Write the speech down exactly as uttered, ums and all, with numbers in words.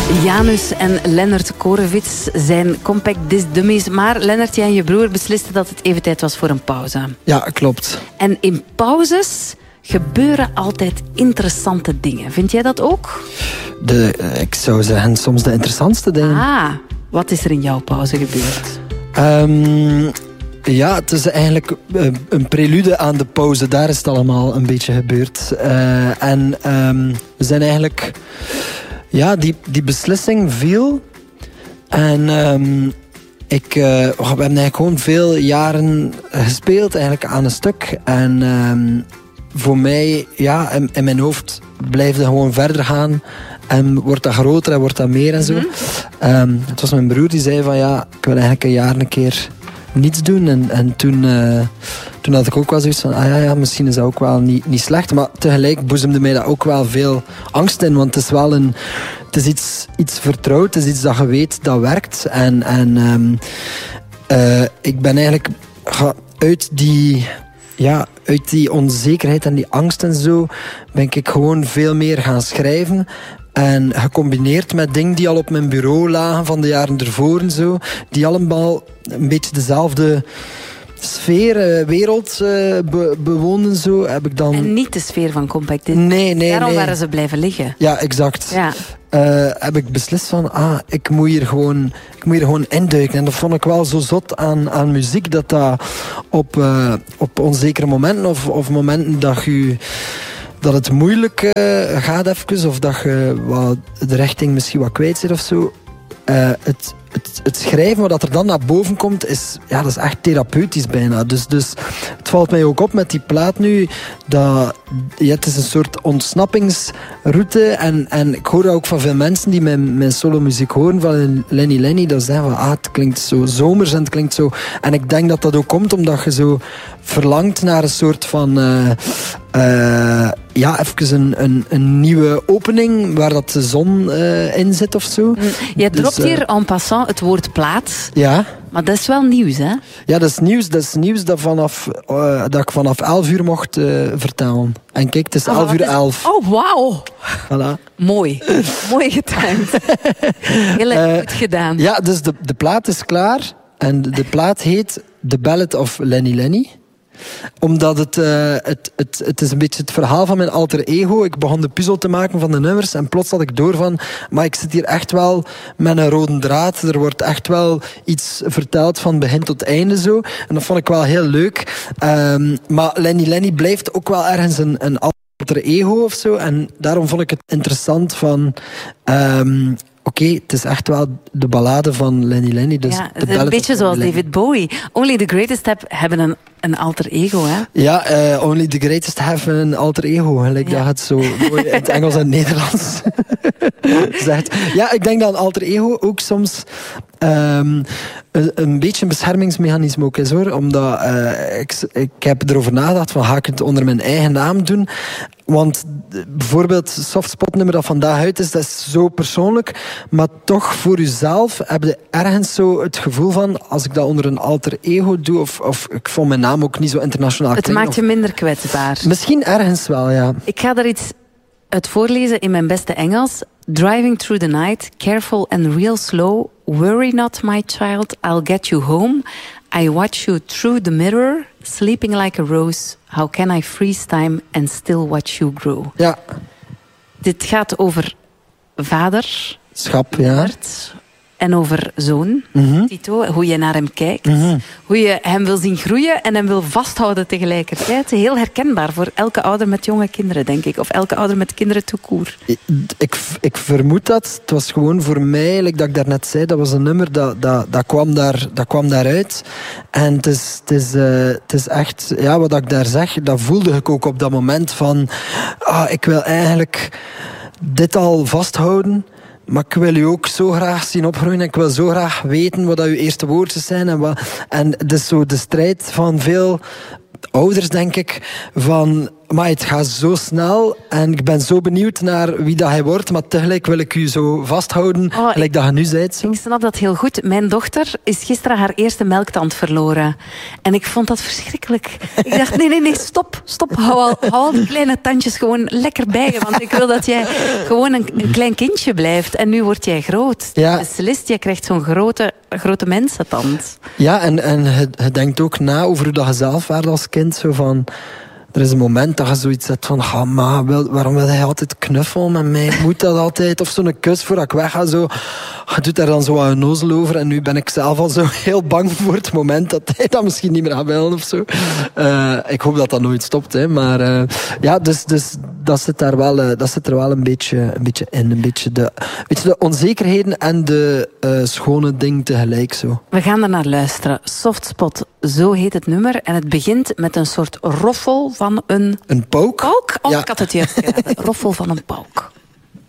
Janus en Lennart Korevits zijn Compact Disc Dummies. Maar Lennart, jij en je broer beslisten dat het even tijd was voor een pauze. Ja, klopt. En in pauzes gebeuren altijd interessante dingen. Vind jij dat ook? De, ik zou zeggen, soms de interessantste dingen. Ah, wat is er in jouw pauze gebeurd? Um, ja, het is eigenlijk een prelude aan de pauze. Daar is het allemaal een beetje gebeurd. Uh, en um, we zijn eigenlijk... Ja, die, die beslissing viel. En um, ik, uh, we hebben eigenlijk gewoon veel jaren gespeeld eigenlijk aan een stuk. En um, voor mij, ja, in, in mijn hoofd blijft het gewoon verder gaan. En wordt dat groter en wordt dat meer en zo. Mm-hmm. Um, het was mijn broer die zei van ja, ik wil eigenlijk een jaar een keer niets doen. En, en toen, uh, toen had ik ook wel zoiets van, ah ja, ja, misschien is dat ook wel niet, niet slecht. Maar tegelijk boezemde mij dat ook wel veel angst in. Want het is wel een, het is iets, iets vertrouwd. Het is iets dat je weet dat werkt. En, en um, uh, ik ben eigenlijk ga, uit die... Ja, uit die onzekerheid en die angst en zo ben ik gewoon veel meer gaan schrijven. En gecombineerd met dingen die al op mijn bureau lagen van de jaren ervoor en zo. Die allemaal een beetje dezelfde sfeer, wereld uh, be- bewoonden zo. Heb ik dan... En niet de sfeer van Compact Disc. Nee, nee, Daarom nee. waren ze blijven liggen. Ja, exact. Ja. Uh, heb ik beslist van, ah, ik moet hier gewoon, ik moet hier gewoon induiken. En dat vond ik wel zo zot aan, aan muziek, dat dat op, uh, op onzekere momenten, of, of momenten dat je... dat het moeilijk uh, gaat even, of dat je wat, de richting misschien wat kwijt zit of zo. Uh, het, het, het schrijven, wat er dan naar boven komt, is, ja, dat is echt therapeutisch bijna. Dus, dus het valt mij ook op met die plaat nu, dat ja, het is een soort ontsnappingsroute. En, en ik hoor dat ook van veel mensen die mijn, mijn solomuziek horen van Lenny Lenny, dat zeggen van, ah, het klinkt zo zomers en het klinkt zo... En ik denk dat dat ook komt omdat je zo verlangt naar een soort van... Uh, uh, ja, even een, een, een nieuwe opening waar dat de zon uh, in zit of zo. Je dus, dropt uh, hier en passant het woord plaat. Ja. Maar dat is wel nieuws, hè? Ja, dat is nieuws. Dat is nieuws dat, vanaf, uh, dat ik vanaf elf uur mocht uh, vertellen. En kijk, het is oh, elf uur is... elf. Oh, wauw. Voilà. Mooi. Mooi getimed. Heel erg uh, goed gedaan. Ja, dus de, de plaat is klaar. En de, de plaat heet The Ballad of Lenny Lenny. Omdat het, uh, het, het, het is een beetje het verhaal van mijn alter ego. Ik begon de puzzel te maken van de nummers. En plots had ik door van... Maar ik zit hier echt wel met een rode draad. Er wordt echt wel iets verteld van begin tot einde zo. En dat vond ik wel heel leuk. Um, maar Lenny Lenny blijft ook wel ergens een, een alter ego of zo. En daarom vond ik het interessant van... Um, Oké, okay, het is echt wel de ballade van Lenny Lenny. Dus ja, de een beetje zoals David Bowie. Only the Greatest have, hebben een, een alter ego, hè? Ja, uh, Only the Greatest have een alter ego. Gelijk ja. Dat het zo mooi in het Engels en Nederlands zegt. Ja, ik denk dat een alter ego ook soms... Um, een, een beetje een beschermingsmechanisme ook is, hoor. Omdat uh, ik, ik heb erover nagedacht van, ga ik het onder mijn eigen naam doen? Want bijvoorbeeld Softspot nummer dat vandaag uit is, dat is zo persoonlijk. Maar toch voor jezelf heb je ergens zo het gevoel van, als ik dat onder een alter ego doe, of, of ik vond mijn naam ook niet zo internationaal het klinken, maakt je of, minder kwetsbaar. Misschien ergens wel, ja. Ik ga er iets uit voorlezen in mijn beste Engels. Driving through the night, careful and real slow. Worry not, my child, I'll get you home. I watch you through the mirror, sleeping like a rose. How can I freeze time and still watch you grow? Ja. Dit gaat over vader. Schap, ja. Bert, en over zoon, mm-hmm. Tito, hoe je naar hem kijkt. Mm-hmm. Hoe je hem wil zien groeien en hem wil vasthouden tegelijkertijd. Heel herkenbaar voor elke ouder met jonge kinderen, denk ik. Of elke ouder met kinderen tout court. Ik, ik, ik vermoed dat. Het was gewoon voor mij, like dat ik daarnet zei, dat was een nummer dat, dat, dat, kwam, daar, dat kwam daaruit. En het is, het, is, uh, het is echt, ja, wat ik daar zeg, dat voelde ik ook op dat moment van, ah, ik wil eigenlijk dit al vasthouden. Maar ik wil u ook zo graag zien opgroeien. En ik wil zo graag weten wat uw eerste woordjes zijn. En, wat, en het is zo de strijd van veel ouders, denk ik. Van, maar het gaat zo snel en ik ben zo benieuwd naar wie dat hij wordt, maar tegelijk wil ik u zo vasthouden, Oh, gelijk dat je nu zei. Zo. Ik snap dat heel goed. Mijn dochter is gisteren haar eerste melktand verloren. En ik vond dat verschrikkelijk. Ik dacht, nee, nee, nee, stop, stop. Hou al, hou al die kleine tandjes gewoon lekker bij je, want ik wil dat jij gewoon een, een klein kindje blijft. En nu word jij groot. Ja. Beslist, jij krijgt zo'n grote, grote mensentand. Ja, en, en je, je denkt ook na over hoe dat je zelf werd als kind, zo van... Er is een moment dat je zoiets hebt van... Ah, ma, wil, waarom wil hij altijd knuffelen met mij? Moet dat altijd? Of zo'n kus voordat ik weg ga. Zo. Je doet daar dan zo aan een nozel over. En nu ben ik zelf al zo heel bang voor het moment dat hij dat misschien niet meer gaat willen of zo. Uh, ik hoop dat dat nooit stopt. Hè. Maar uh, ja, dus, dus dat, zit daar wel, uh, dat zit er wel een beetje, een beetje in. Een beetje de, beetje de onzekerheden en de uh, schone ding tegelijk. Zo. We gaan er naar luisteren. Softspot, zo heet het nummer. En het begint met een soort roffel van een... Een pauk? Pauk? Oh, Ja. ik had het juist geraden. Roffel van een pauk.